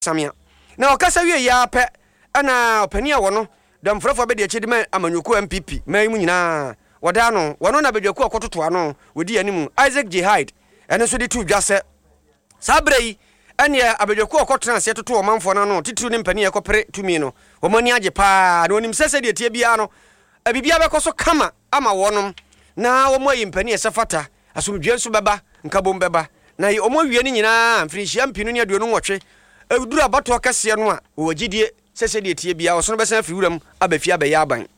samia na okasa wie ya pe ana opani a wono damfrafo be de chidi ma amanyuko MPP mai mu nyina wada no wono na bedwaku akototo ano wodi animu Isaac Jihad ene so de tu dwase sabrei ene abedwaku akotena se toto omanfo na no titru ne mpani ekopere tumi no omani age pa na onim sese de tie bia no abibia be koso kama ama wonom na omoyi mpani esafata asumdwe nso beba nkabom beba na omowie ni nyina mfinishia mpinu ne aduonu nwotwe eduru abato kase no a wogidie sese de tie bia oso no besa afiri wuram abafia be ya ban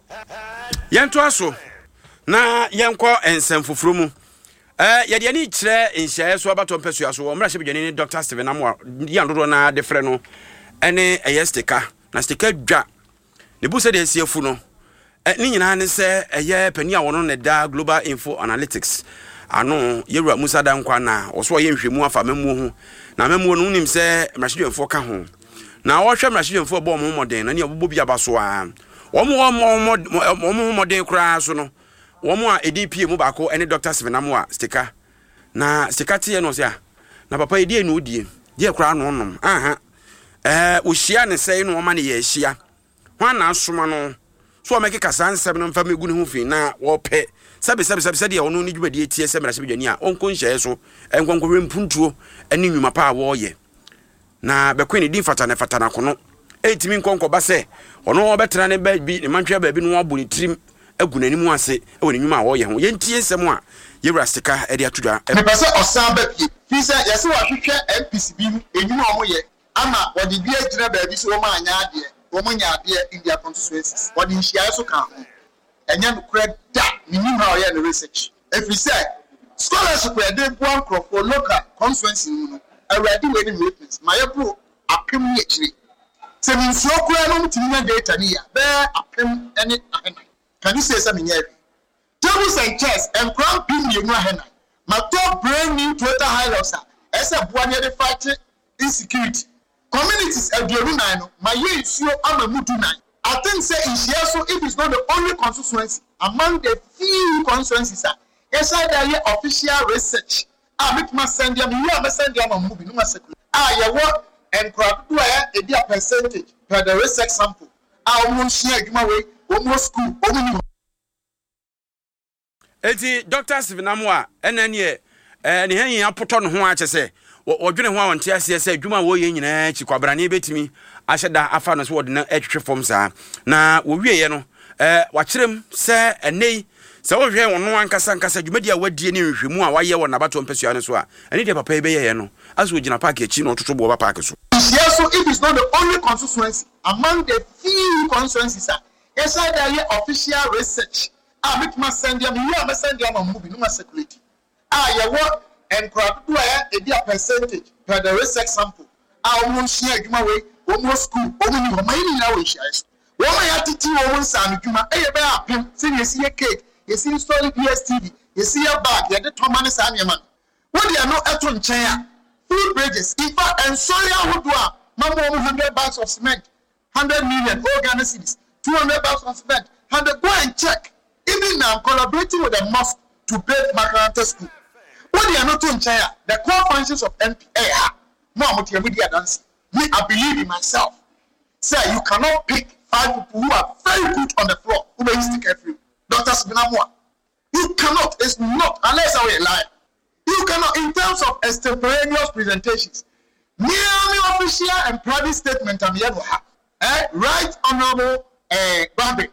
yento aso na yenko ensem foforo mu yede ani kire enhia so abato mpesua so omra hye bedwane ni Dr. Stephen Amoah yandodo na de frɛ no ene eyestika na stika dwa ne bu se de asiefu no ni nyina ne se eye pani a wono ne da Global Info Analytics ano yewura Musa Dankwa na oso ye nhwemu afa memu ho na memu no nim se mrashidwemfo ka ho na wo hwe mrashidwemfo bo mo moden na ne obobo bia baso a wo mo moden kura so no wo mo a EDP mu baako ene Dr. Stephen Amoah stika na stika tie no se a na papa edie no odie die kura no nom wo hia ne sei no ma ne ye hia ho na asoma no so make kasa nsem no mfa megu ne ho fi na wo pe sabe de ono ni dwumadi etie se mrase bedwani a onko nhye so enkonkwe mpuntuo ani nwuma pa wo ye na bekwe ne din fata na kono etimi nkonko ba se ono obetra ne ba bi ne mantwa ba bi no abu ne trim agu nanimu ase e ne nwuma wo ye ho ye ntie nsem a yewura stika e de atodwa me pese osan ba bi fi se yese wa hwehwe MPC bi enwuma omo ye ama wodi bi agyina ba bi so o ma anya ade omo nya ade India constituencies wodi nhia so kan ho enya no kred da ni how ye no research if we say scholarship we dey one crop for local constituency no already we need witness my bro apem ni akire se min so kura no mtimi data ni ya be apem any ahena can you say something here tables and chairs and crown pin you no ahena my top brand new Toyota Hilux as a boy near the fight insecurity communities aduonu nan no my ye isuo amamudu nan I think say Ishiaso if it's not the only constituency among the few constituencies yes I there official research make my send them you am send them on movie no ma secret ya what and crowd do e dia percentage per the research sample almost share adwuma we almost school omu eti Dr. Stephen Amoah enanie ne han apoto no ho a chese odwene ho a wonte ase se adwuma wo ye nyina chi kwabrane betimi ahyeda afa no so wode na etwetwe fom saa na wo wieye no wakyerem se enei se wo hwe wono ankasa dwumadi a wadie ne nhwemu a waye wona bato mpesua ne so a ene de papa ebe ye no aso ogina park echi no totobo oba park so yes so if it's not the only constituency among the few constituencies yes I there official research make my send them you am send them on movie no ma security ya what and crowd do e dia percentage per the research sample almost share adwuma we almost school omu ni my na we share woman ya titi woman san adwuma e be apem se ne sie cake you see story DSTV you see your bag you dey tomani san yema what they are no eto nchen a food bridges in fact and sorry ahodo a mama 100 bags of cement 100 million Ghana cedis 200 bags of cement 100 go and check even now collaborating with the mosque to build Makaranta school what they are not to nchen a the core functions of NPA no amotia media dance me I believe in myself say you cannot pick 5 people who are very good on the floor who may stick every Dr. Stephen Amoah you cannot it's not unless I will lie you cannot in terms of extemporaneous presentations merely official and private statement am here right honorable Bambi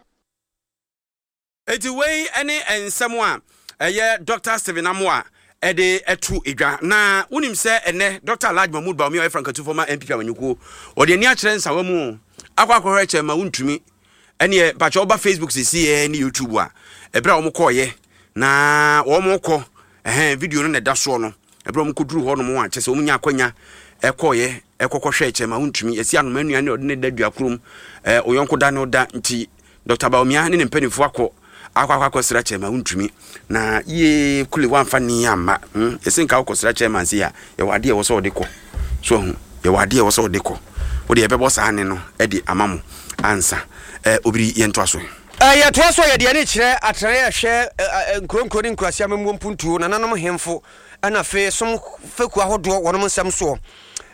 eti wey any ensemo a Dr. Stephen Amoah ede etu edwa na wonim se ene Dr. Alhaji Mahmood Bawumia we Frank former MPP amanyuko ode ani a kire nsawa mu akwa che ma wontumi ene bacha oba Facebook sisi ne YouTube a ebra wo mkoye na wo mko video no na da so no ebra wo mkoduru ho no mo a chese wo nya akwanya ekoye ekokohwe che ma wontumi esi anoma nua ne ode ne dadua krom oyonko da no da nti Dr. Bawumia ne mpanifo akwa sra chema untumi na ye kule wamfa ni ama esenka akosra chema si ya wade e wo so odeko so hu ye wade e wo so odeko wo de ebebo sa ane no e di amamu ansa obiri ye ntoaso ya toaso ye de ani kire atran ya hwe nkronkro nkrasia memwo mpuntuo na nanom hemfo ana fe som feku ahodo wonom nsam so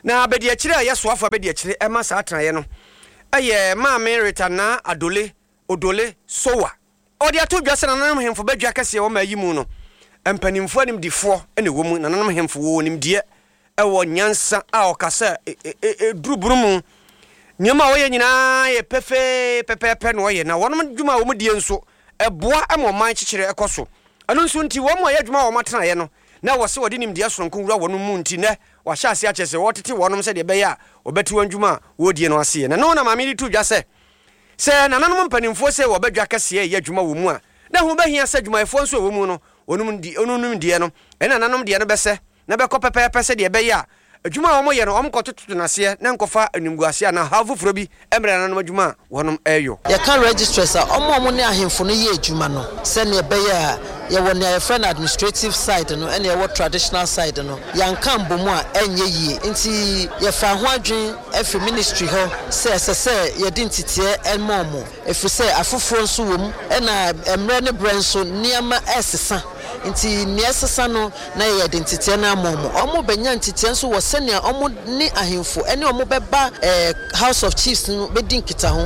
na bedi akire ya soafo bedi akire ema sa atraye no eye maame retana odole sowa odi ato dwase na nanam hemfo badwa kase wo ma yimu no empanimfo anim difo ene wo mu na nanam hemfo wo nim die ewo nyansa a okasa duruburumu nyama wo ye nyina ye pepe no ye na wonom dwuma wo mu die nso eboa amoman kikire ekoso anu nso nti wo mo ye dwuma wo matena ye no na wo se wodi nim die sonko wura wonom mu nti ne wa hyase akese wo tete wonom se de be ya obeti wandwuma wo die no ase na no na maame di dwase se nananom mpanimfo se wo badwa kase ye dwuma wo mu a na ho bahia se dwumaefo nso wo mu no onum die no ena nananom die no bese na be kopepepe se de be ya adwuma wo mo ye no omkototo na se na nkofa animguase na havufuro bi emre nananom adwuma wonom eyo ya kan registrars a omo ne ahemfo no ye adwuma no se ne be ya ye won ya friend administrative side no ene ye wo traditional side no yanka mbomu a enye yie nti ye fa ho adwen efi ministry ho se ye di ntitiye elmomo efi se afoforo nso wom ena emre ne brenso niama esesa nti niesesa no na ye di ntitiye na momo omo benya ntitiye nso wo sene omo ni ahemfo ene omo beba House of Chiefs no be di nkita ho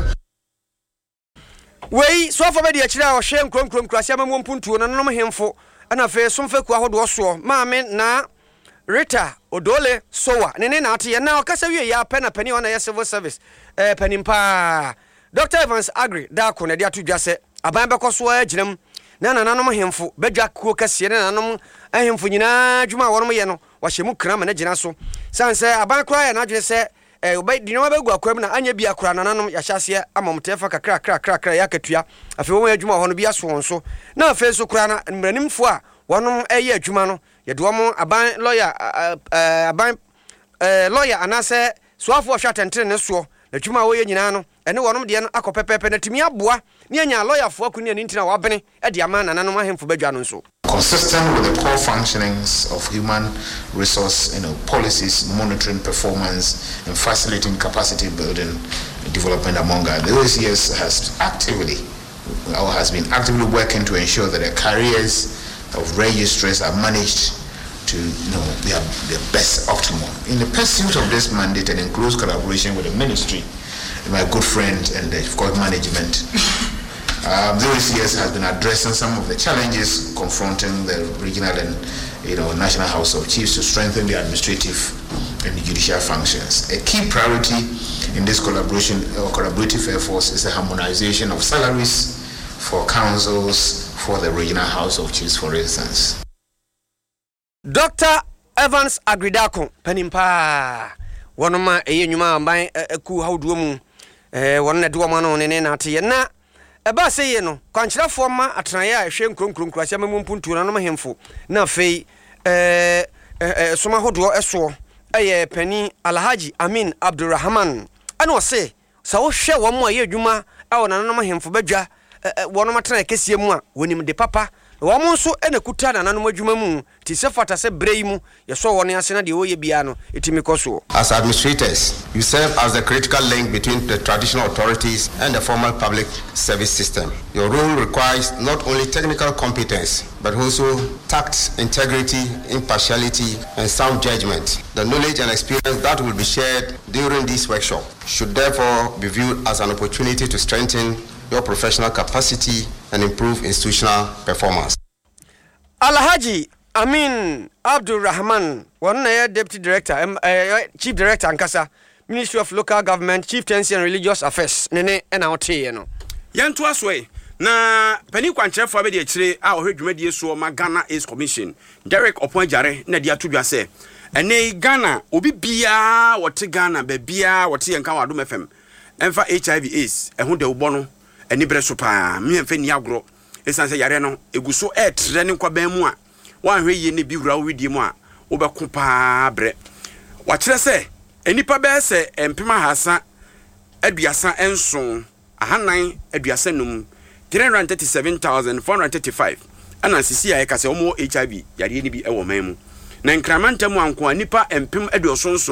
wei so fa bedi akira o hwe nkronkrom krase amamwo mpuntuo na nonom hemfo ana fe somfaku ahodo so maame na Rita Odole Sowa nene na ate na okasa wie ya pena pani ona ya civil service panimpa Dr. Evans Agri da ko na dia to dwase aban bekoso aginam na nanom hemfo badwa ko kase na nanom ahemfo nyina dwuma wonom ye no wahyemu krama na gina so sanse aban kra ya na dwene se obay di no begu akwam na anya bi akra nanom ya hyase amomtefa kakra ya katua afi wo adwuma ho no bi aso won na afi so kra na mranimfo a wonom eye adwuma no ye do mo aban lawyer anase soafo hwatentere ne so na adwuma wo ye nyina no ene wonom de no akopepepe na timi aboa ne anya lawyer fo akuni ne ntina wabene e de ama nanom ahemfo badwa no so consistent with the core functionings of human resource policies, monitoring performance and facilitating capacity building and development among others. The OCS has been actively working to ensure that the careers of registrars are managed to their best optimum. In the pursuit of this mandate and in close collaboration with the ministry, my good friend and of course management, the OCS has been addressing some of the challenges confronting the regional and national House of Chiefs to strengthen the administrative and the judicial functions. A key priority in this collaborative efforts is the harmonization of salaries for councils for the regional House of Chiefs, for instance. Dr. Evans Agridako panimpa wonoma eyenyuma amban ku hawduo mu wonna de woma ne na ate na eba seye no kwankyerafo ma atenaya hwe nkronkron krase amammu mpuntu na no hemfo na fei soma hodo eso eye pani Alhaji Amin Abdurrahman ana ose sa wo hwe wo mo ayedwuma awo na no hemfo badwa wono matena kesie mu a wonim de papa wo mo nso ena kuta na nanom adwuma mu ti se fata se brei mu yeso woni ase na de oye bia no etimi koso. As administrators, you serve as the critical link between the traditional authorities and the formal public service system. Your role requires not only technical competence but also tact, integrity, impartiality and sound judgment. The knowledge and experience that will be shared during this workshop should therefore be viewed as an opportunity to strengthen your professional capacity and improve institutional performance. Alhaji Amin Abdurrahman, one Deputy Director, Chief Director Ankasa, Ministry of Local Government, Chieftaincy and Religious Affairs, Nene NRT, Yanto aswe na pani kwankyerefo abedi akire a ohwedwumadie so ma Ghana Ace Commission Derek Oponjare na dia to dwase ene Ghana obi bia wote Ghana ba bia wote yanka wadom FM emfa HIV AIDS ehun de ubo no eni bre so pa me emfa ni agro esanse yare no eguso etre ne kwaban mu a wanhwe ye ne bi wura widie mu a obeko pa bre wa kire se enipa be se empema hasa aduasa enso ahanan aduasa num 337,435 ana sisi ya kase omo HIV yare ni bi ewo man mu na nkramanta mu anko anipa empem aduosonso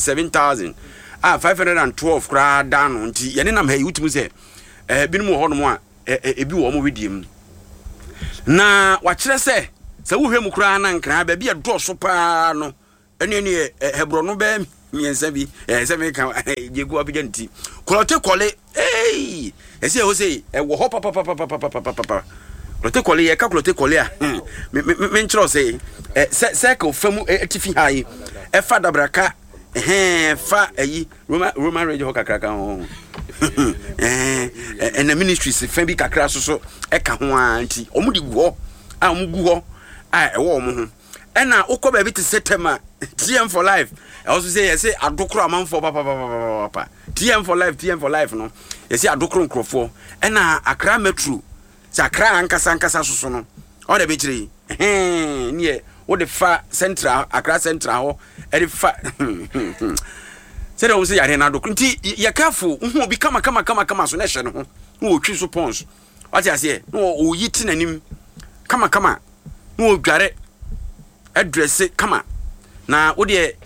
77,512 kra dano nti yene nam ha yutimi se binum ho no mu a ebi wo mo wedie mu na wa kire se wo hwemu kra na nkra ba bia do so pa no ene hebro no be miensa bi se me kan jegu abijanti kolote kole ese o sei wo ho papa kolote kole ye ka kolote kole a me nchro sei se ka famu atifi hai e fa dabraka fa ayi Roman radio kakraka ho na ministries fa bi kakra so e ka ho anti omudi guo a omgu ho a e wo mo ho ena ukọ ba bi te setema TM for life I also say yes adokro amanfo papa TM for life no yes adokro nkrofo ena Accra Metro sa Accra ankasa soso no o de be kire ne wo de fa central Accra central ho e de fa se de wo se yare na adokro nti ya careful hu bi kama so na hye no ho wo twi so pons what you say no o yiti nanim kama no dware address kama na wo de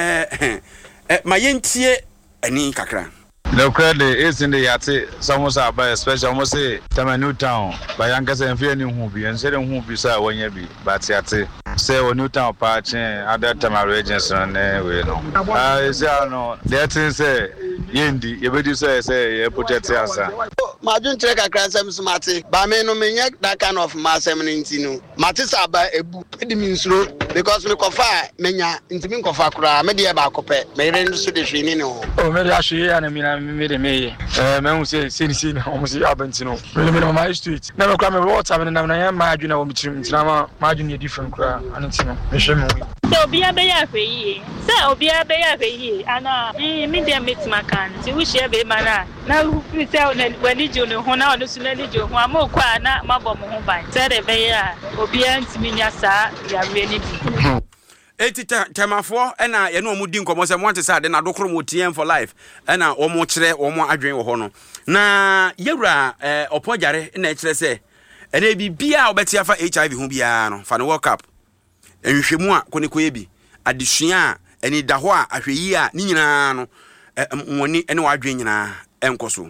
mayentie ani kakra no credit is in the yate samosa by special almost say Tamanu town by yankasa and fear ni hu bi and say hu bi sa wanya bi but yate say wo new town pa chen other Tamale agents on we no say no that thing say yendi ye be say ye protect asa Majun check akra sem smart ba me no menye that kind of masem nti no matisa ba ebu edi minsuro because me kofa menya ntimi kofa kura me de ba kope me re nso de hwini ne ho o me ya hwe ya na me de me me hu say sini o si abenti no me my street na me kura me water me na ya maju na o michirim ntina maju ne different kura anti no me hwe me so obia be ya hwe yi say obia be ya hwe yi ana me de meet makan ti wi share be mana na hu tell when you know ho na onu su na ni jo ho amokwa na mabom ho ban say de be ya obia ntimi nya sa ya we ni bi etita temafo ena ye no omudi nkomo se mo ante sa de na dokoro mo TM for life ena omo kire omo adwen wo ho no na yewura opojare na kire se ena bibia obeti afa HIV ho bia no fa no World Cup enhwemu a kone koye bi adesua eni da ho a ahweyi a ni nyina no woni ene wadwen nyina enkoso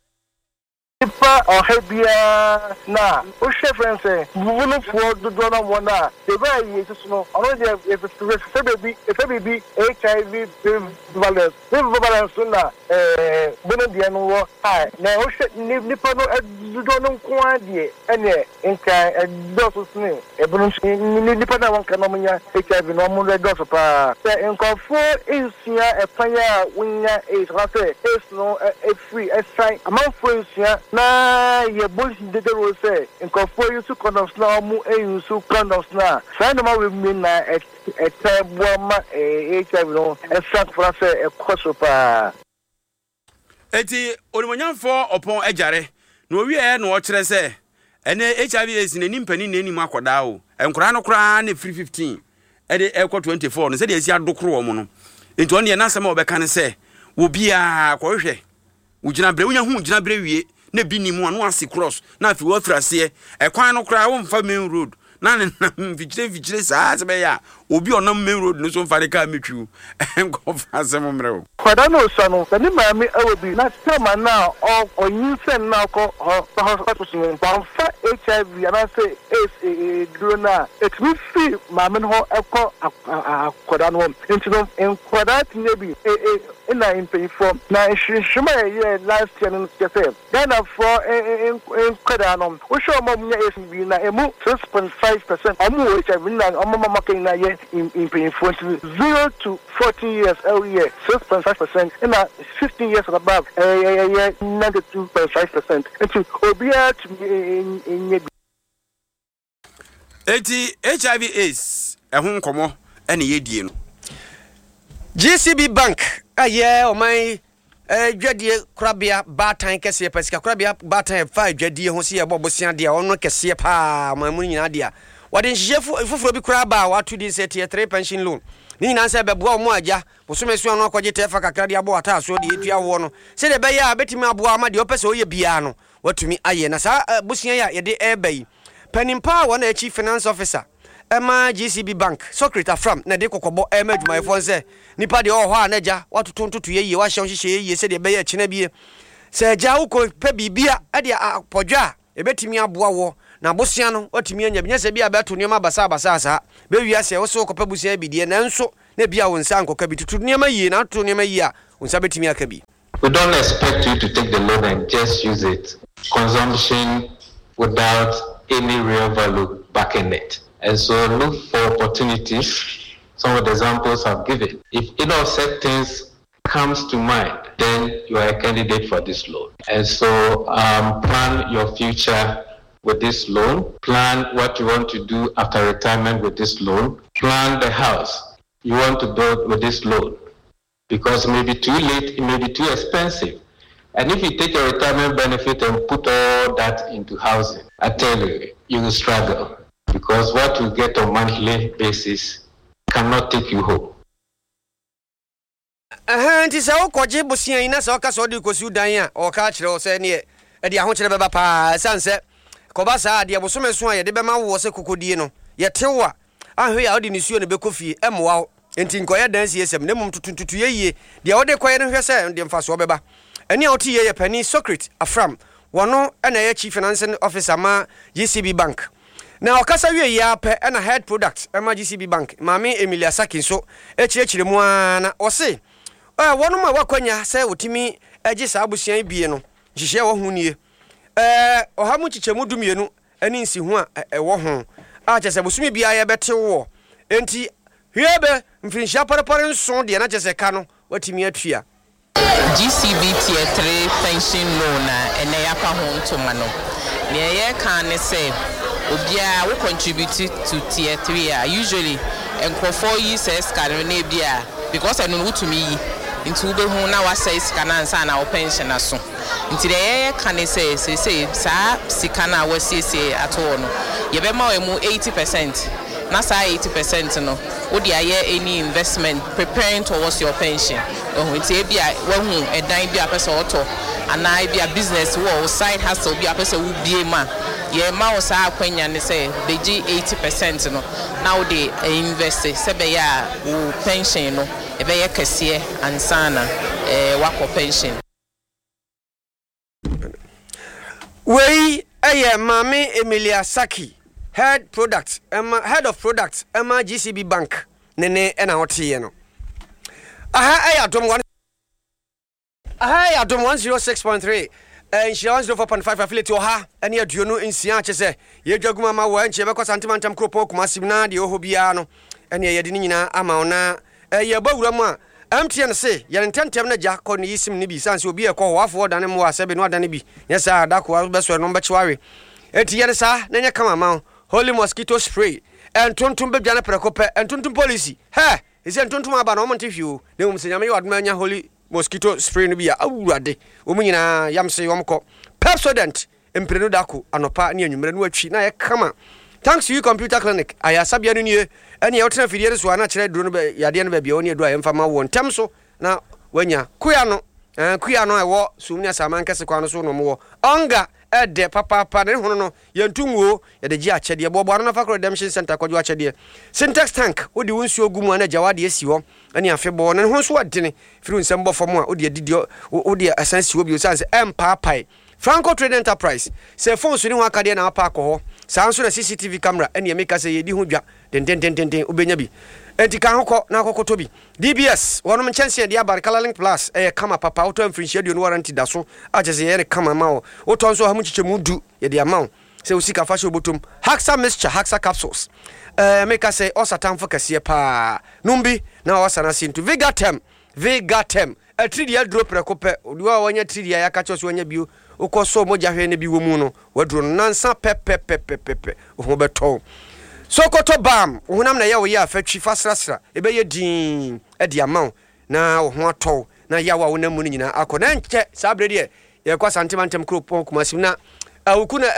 Ipa ohebia na o chefren say bunu for do na wona de ba yi so no ono de e be HIV prevalence na bunu de no wo na o she ni pa no do no nko ade ene nka do so sne e bunu ni pa na wonka no munya HIV no mo le do so pa se nko fo insia e panya wonya e so say es no e free e sai amanfo insia na ye boys de the say nkofo use condoms na mu use condoms na say no ma we mean na e tebo ma HIV no e sak for say e kosopa eti onimonyamfo opon ejare na owie na o kire say ene HIV is na nimpani na enim akoda o enkora no kora na free 15 e de ekọ 24 no say de esi adokro wo mo no enti on ye na asem obeka ne say wo bia ko hwehwe wo gina bre wonya hu gina bre wie na bi ni mu anu ase cross na afi wo frase e kwan no kra wo mfa main road na ne vigile saa se be ya obi onam main road no so mfa de ka metwu enko fa se mo mre o kwada no so no ni maami awobi na tema na o nyinsen na ko hospital so fa HIV ana say is drona it will free maami ho ekọ kwada no nti no kwada tinye bi ina impefo na shima ye last year no say Ghana for kwada no wo show mo nya SB na emu 6.5% amu HIV na omo makin na ye impefo 0 to 14 years every year 6.5% in 15 years and above 92.5%. It's obia to in HIV is a home como any yedie. GCB Bank aye o my dwadie krabia batan kese pesika krabia batan fa dwadie ho se ye bobosia dia ono kese pa mamu nyina dia wade nhyefu fufuro bi kraba watu di set 3 pension loan ni nyina se beboa o mo aja bosomesu ano akwaje tefa kakra dia bo ata so de etua wo no se de beya betimi aboa ma de opese oye bia no watumi aye na sa bosia ya ye de ebai panimpa wona chief finance officer Emma GCB Bank Secretary from na de kokobo adwuma efo nse nipa de ho ha naja watotontoto ye wa hye ye se de be ye kina bie se ja uko pe bibia ade apodwa ebetimi aboa wo na bosia no otimi anya binya se bia beto nioma basa asa be wia se wo so kopa busia bidie nanso na bia wo nsa ankoka bi tutu niam yie na to niam yie a wo nsa betimi aka bi. We don't expect you to take the loan and just use it. Consumption without any real value backing it. And so look for opportunities. Some of the examples I've given. If any of such things comes to mind, then you are a candidate for this loan. And so plan your future with this loan. Plan what you want to do after retirement with this loan. Plan the house you want to build with this loan. Because it may be too late, it may be too expensive. And if you take your retirement benefit and put all that into housing, I tell you, you will struggle. Because what you get on a monthly basis cannot take you home. Nti se okoje bosia ina se oka so de kosu dan a oka kire o se ne e de ahokire beba pa sanse koba sa de bosome so a ye de bema wo se kokodie no ye tewa ahwe ya odi nisuo ne bekofie emwa enti nkoye dan siesem ne mum tutuntutu ye de ode koye no hwe se de mfa so beba eni a oti ye pani Socrates Afram wono na ye chief financing officer ma GCB Bank. Now okasa wie ya pe na head product ma GCB Bank Mami Emilia Sakin so echiechire mu ana ose wono ma wakwanya se otimi agi sa abusian bie no hihye wo hu nie ohamu chichemu dumienu ani nsi hu a ewo ho a chese busumi bia ye bete wo enti hwebe mfinhia parapare nso de na chese ka no watimi atua GCB tier 3 pension loan ene yapa ho ntoma no ne ye kan ne se obia we contribute to tier 3 usually enkrofo yi says can na bia because I know what to me into be hu na wasa sika na nsa na pension aso nti de ye kan say sa sika na wasiesie ato no ye be ma emu 80% na sa 80% no wo dia ye any investment preparing towards your pension nti bia wo hu edan bia pese auto ana bia business wo side hustle bia pese wo bie ma ye ma wo sa akwanya ne say beji 80% no now they invest se be ya wo pension no e be ye kese ansana wako pension we Mami Emilia Saki head of product GCB Bank nene ena otiye no aha adom 106.3 insurance 4.5 affiliate oha ene aduonu nsia chese ye dwaguma ma wo enche be kwasantemantam kropo kumasim na de oho bia no ene ye de nyina ama ona ye bawura mu a MTN say ye ntentem na ja ko ne yisim ne bi sanse obi e ko wafo dane mu asebe no adane bi yesa adako beso no bechiware eti ye sa na nya kama ma Holy mosquito spray and tontum be jana prekope and tontum policy he is en tontum aba no monte fiu ne um se nyame wadma nya holy mosquito spray no bia awurade omu nyina yamse yomko Pepsodent emprenu dako anopa ne anwumre no atwi na ye kama thanks to you computer clinic aya sabia no nie ene ye wotena fidie so ana kire duro no be yade no ba bia oni adura yemfa ma wo ntem so na wanya kuya no ewo sumnia samankese kwa no so no mo onga ede papa ne hono no yentunwo ye de gi achede bobo na fakro redemption center kwadwo achede syntax tank odi wonsu ogumu ana jawade esi ho ane afebo ne ho so adene firu nsem bofom a odi adidio odi asansi obi o sanse empapai Franco Trade Enterprise se phone so ni ho akade na apa akọ sanso na CCTV camera ene emeka se yedi ho dwa den obenya bi enti kan hokọ na akokoto bi DBS wonom chance de abarkala link plus kama papa auto amfrinchia de no warranty da so agese ye kama ma o otonso ha mu chichemu du ye de ama se usika fashion botom Haxa mixture Haxa capsules meka se osatan focus pa numbi na wasana sintu Vegatem a 3D drop rekope odiwa wanya 3D ya kacho so wanya bio ukoso moja hwe ne bi wo mu no wadro nansa pepe ho beto Sokoto bam uhunam na ya wo ya afatwi fasrasra ebe ye din e dia maw na wo ho ato na ya wa wona mu nyina akona nche sabre de ye kwa santimantem kropon kumasim na awukuna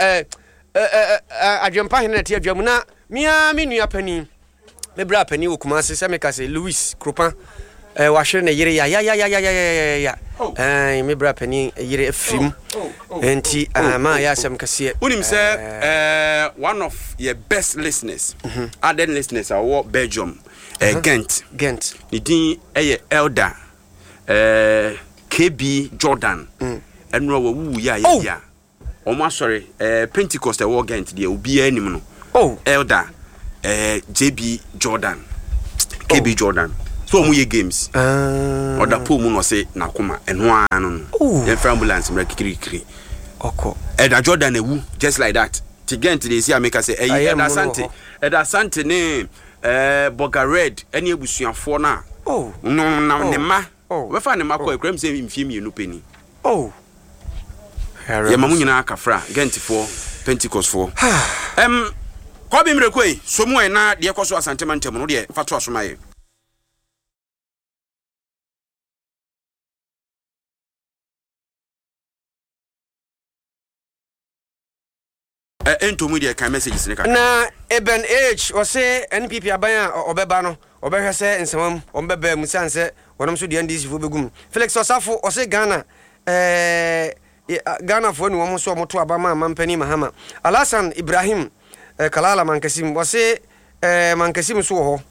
adwempa hene na tie adwamu na mia menu apani mebra apani wo kumase se meka se Louis Kropan wahwere na yire ya mebra apani yire afrim enti ma ya sam kase unim se one of your best listeners added listeners are Belgium Ghent ni din elder KB Jordan enro wa wu ya omo sorry Pentecost Ghent de obi anim no elder JB Jordan KB Jordan so mu ye games oda po mu no say nakoma eno anu no ye fra ambulance mra kikiri oko Eda Jordan ewu just like that tigent dey see ameka say Eda Sante ne Boga Red ene ebusuafo na no ne ma we fa ne ma ko ekram say mfie mienu peni ye mamu nyina kafra gentifo Pentecost for ko bi mrekoi so mu na de koso Asante mantem no de fa to asomaye ento mu de kan messages ne ka na Eben H o say NPP aban obeba no obehwe say nsewam ombeba mu sanse wonom so de NDC fo begum Felix Osafo o say Ghana Ghana fo ni wo so moto abama mampani Mahama Alasan Ibrahim Kalala Mankasim o say Mankasim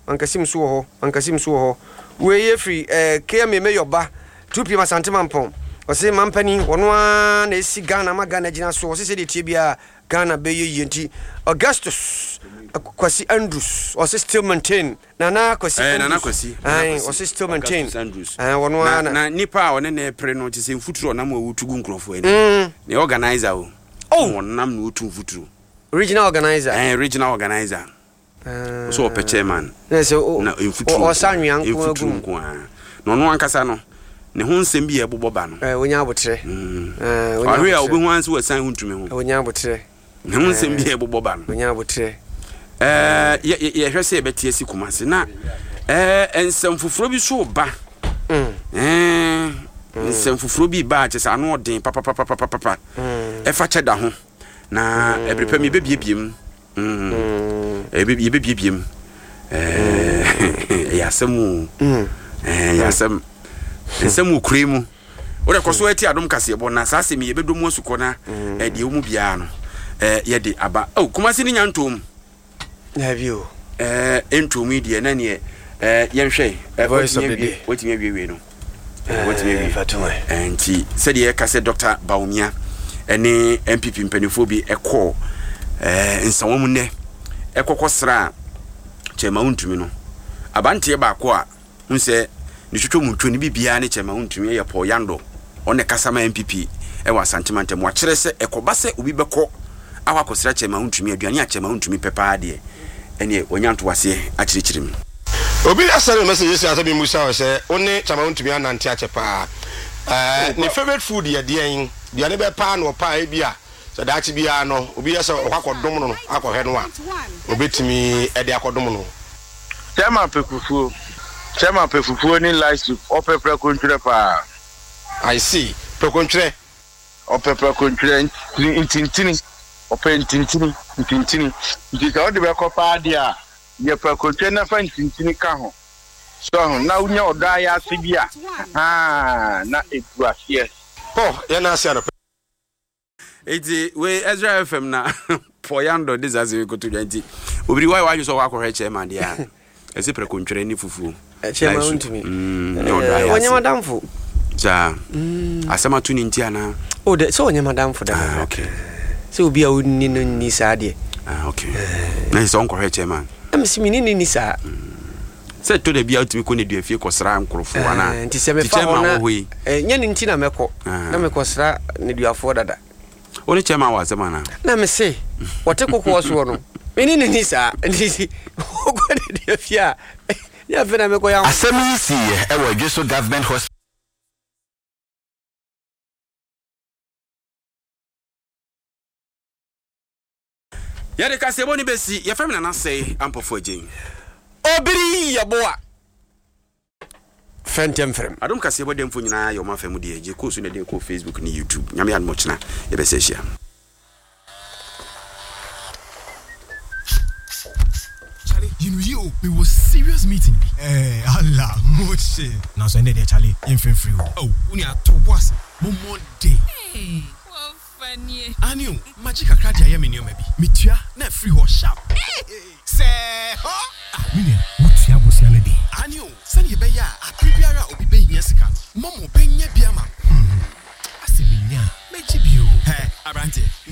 so ho we ye free KM me yoba 2 p.m. Asante Mampon o say mampani wono na esi Ghana ma Ghana gina so o say de tibia Ghana be yenti Augustus Kwasi Andrews o still maintain Nana Kwasi o still maintain wono na nipa one na pre no ti se mfuturo na mo wutugu nkrofo ani ne organizer wonam no wutu mfuturo original organizer so pe chairman na mfuturo o sanwan ko no no ankasa no ne ho nsem bi ebobo ba no wonya abotre ahwe a obi ho anse wasan ho ntumi ho wonya abotre ne ho nsem bi ebobo ba no wonya abotre ye hwese e betie si kumase na ensem fufuro bi so ba ensem fufuro bi ba che sa no odin papa e fa cheda ho na e prepare mi bebiebiem bebiebiem yasemu yasem ensem ukremu ore koso ati adom kase bo na sa semi yebedom asuko na de omu bia no ye de aba kumase ni nyantom have you entom die na ne yenhwe voice of the day wetimi awie no wetimi fatuma enti said ye kase Dr. Baumia ene MPP mpanifo bi ekọ nsawom ne ekokosra chema untumi no abante ba ko a unse ni twetwo mutwo ni bibia ne chema untumi ye po yando one kasama MPP e wa Asante mantem wa kire se ekoba se obi beko awakosra chema untumi aduane a chema untumi pepa ade ene onyanto wase akirikirim obi asare message say asabi musa o say one chema untumi anante achepa ne favorite food ye de yin bia ne be pa no pa e bia so daachi bia no obi yesa okwakodom no akohwe no a obetimi e de akodom no chema pefufuo ni live opepre kontire pa I see pekontire opepre kontire intintini intintini ndika odi be kopa dia ye pekontire na fa intintini ka ho so na unya oda ya sibia na eduasie ya na asia no eti we Ezra FM na poyando disazi ko to janti obiri why so wa ko he chairman dia ese prekontire ni fufu chairman untumi onye madamfo ja asema tu ni ntia na de so onye madamfo da okay so obi a woni no ni sa de okay na so onko he chairman amsimi ni sa se to de bia utumi ko ne dua fie ko sra nkrofo ana nti se me fa na nya ni nti na meko na meko sra ne dua fo dada oni chairman wa sema na me se wote kokko so no ni sa nti ko ne dua fie a ya fe na meko ya asemi si e wo Dweso government hospital ya de kasebo ni besi ya fem na say ampofo agin obiri ya boa fentem frem adom kasebo dem fo nyina ya o ma fem de age ko so ne de ko Facebook ni YouTube nyame an mo china ya be se hia Charlie, you know it was serious meeting. Allah, moche. Now so there Charlie, in free. Oh, we are to was more day. Hey, what funny. Aniu, magic akra dia me maybe. Mitua na free ho sharp. Say, ho? Minia, mutia bosiale dey. Aniu, send ye be ya, apribiara obi be hia sika. Momo be nya biama. Aseminya, meji bio. Hey, Abrante.